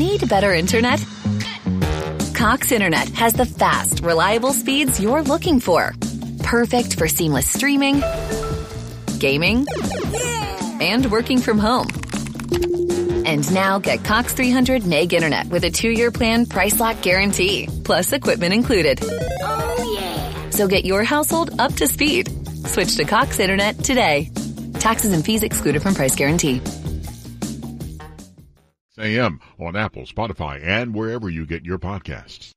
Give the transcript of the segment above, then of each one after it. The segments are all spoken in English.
Need better internet? Cox Internet has the fast, reliable speeds you're looking for. Perfect for seamless streaming, gaming, and working from home. And now get Cox 300 meg internet with a 2-year plan, price lock guarantee, plus equipment included. Oh, yeah. So get your household up to speed. Switch to Cox Internet today. Taxes and fees excluded from price guarantee. AM on Apple, Spotify, and wherever you get your podcasts.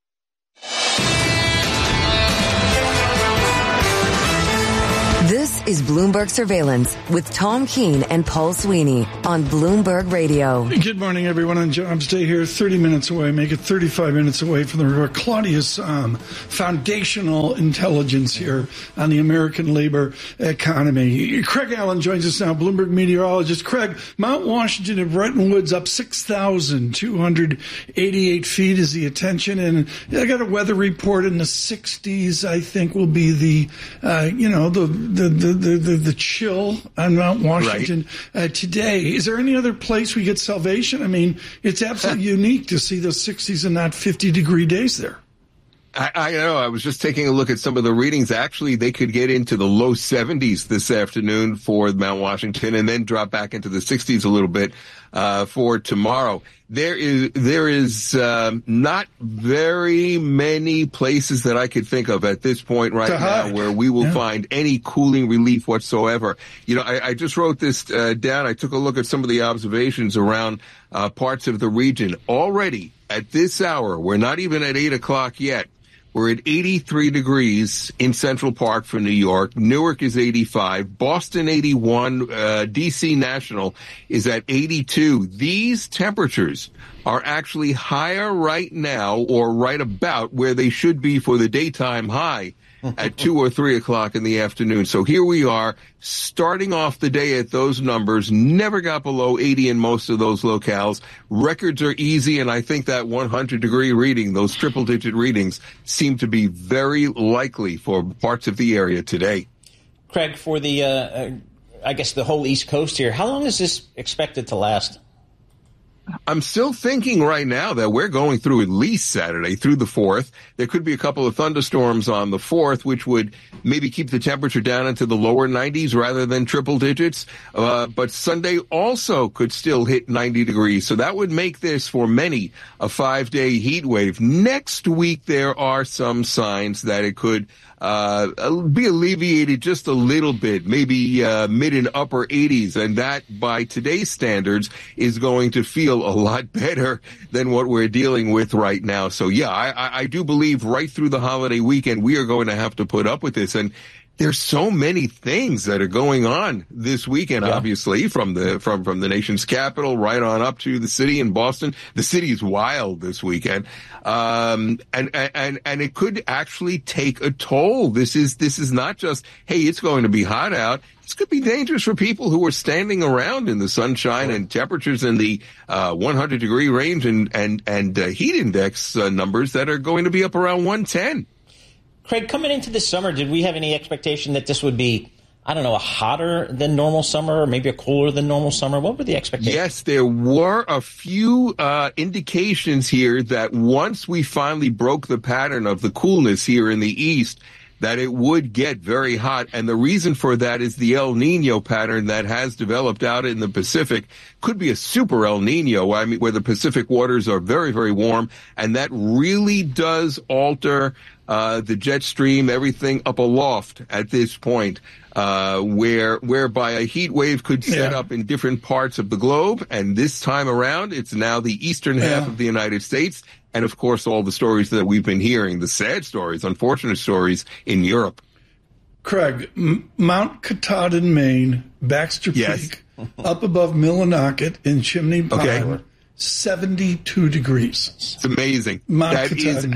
This is Bloomberg Surveillance with Tom Keene and Paul Sweeney on Bloomberg Radio. Good morning, everyone on Jobs Day here. 30 minutes away, make it 35 minutes away from the report. Claudius, foundational intelligence here on the American labor economy. Craig Allen joins us now, Bloomberg meteorologist. Craig, Mount Washington and Bretton Woods up 6,288 feet is the attention. And I got a weather report in the 60s, I think, will be the chill on Mount Washington today. Is there any other place we get salvation? I mean, it's absolutely unique to see the 60s and not 50-degree days there. I know. I was just taking a look at some of the readings. Actually, they could get into the low 70s this afternoon for Mount Washington and then drop back into the 60s a little bit for tomorrow. There is not very many places that I could think of at this point right now where we will find any cooling relief whatsoever. You know, I just wrote this down. I took a look at some of the observations around parts of the region. Already at this hour, we're not even at 8 o'clock yet. We're at 83 degrees in Central Park for New York. Newark is 85. Boston 81. DC National is at 82. These temperatures are actually higher right now, or right about where they should be for the daytime high at 2 or 3 o'clock in the afternoon. So here we are, starting off the day at those numbers. Never got below 80 in most of those locales. Records are easy, and I think that 100-degree reading, those triple-digit readings, seem to be very likely for parts of the area today. Craig, for the, I guess the whole East Coast here, how long is this expected to last? I'm still thinking right now that we're going through at least Saturday, through the 4th. There could be a couple of thunderstorms on the 4th, which would maybe keep the temperature down into the lower 90s rather than triple digits. But Sunday also could still hit 90 degrees. So that would make this, for many, a 5-day heat wave. Next week, there are some signs that it could be alleviated just a little bit, maybe mid and upper 80s, and that, by today's standards, is going to feel a lot better than what we're dealing with right now. So yeah, I do believe right through the holiday weekend we are going to have to put up with this. And there's so many things that are going on this weekend, obviously, from the nation's capital right on up to the city in Boston. The city is wild this weekend. And it could actually take a toll. This is not just, hey, it's going to be hot out. This could be dangerous for people who are standing around in the sunshine and temperatures in the 100-degree range and heat index numbers that are going to be up around 110. Craig, coming into this summer, did we have any expectation that this would be, I don't know, a hotter than normal summer or maybe a cooler than normal summer? What were the expectations? Yes, there were a few indications here that once we finally broke the pattern of the coolness here in the east, that it would get very hot. And the reason for that is the El Nino pattern that has developed out in the Pacific. Could be a super El Nino, I mean, where the Pacific waters are very, very warm. And that really does alter the jet stream, everything up aloft at this point, whereby a heat wave could set up in different parts of the globe. And this time around, it's now the eastern half of the United States. And, of course, all the stories that we've been hearing, the sad stories, unfortunate stories in Europe. Craig, Mount Katahdin, Maine, Baxter Peak, up above Millinocket in Chimney Power, 72 degrees. It's amazing. Mount that Katahdin.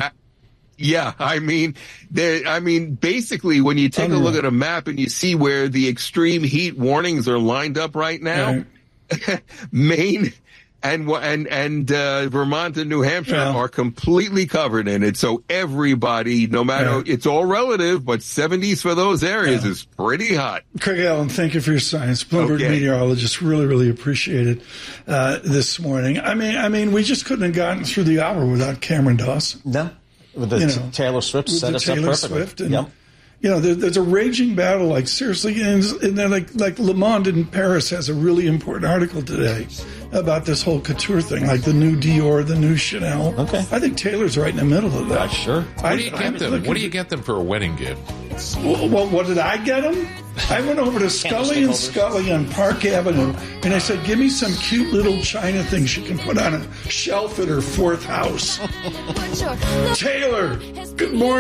I mean, basically, when you take a look at a map and you see where the extreme heat warnings are lined up right now, Maine and Vermont and New Hampshire are completely covered in it. So everybody, no matter, it's all relative, but 70s for those areas is pretty hot. Craig Allen, thank you for your science. Bloomberg meteorologist, really, really appreciate it this morning. I mean, we just couldn't have gotten through the hour without Cameron Dawson. No, with the Taylor Swift set us up perfectly. There's a raging battle, like seriously, and then like Le Monde in Paris has a really important article today about this whole couture thing, like the new Dior, the new Chanel. Okay. I think Taylor's right in the middle of that. Sure. What do you get them? What do you get them for a wedding gift? Well, what did I get them? I went over to Scully & Scully on Park Avenue, and I said, give me some cute little China things she can put on a shelf at her fourth house. Taylor, good morning.